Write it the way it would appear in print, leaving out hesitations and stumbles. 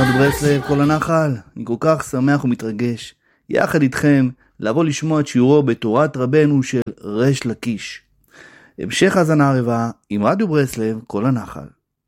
רדיו ברסלב, כל הנחל. אני כל כך שמח ומתרגש יחד איתכם לבוא לשמוע את שיעורו בתורת רבנו של ריש לקיש. המשך האזנה ערבה עם רדיו ברסלב, כל הנחל.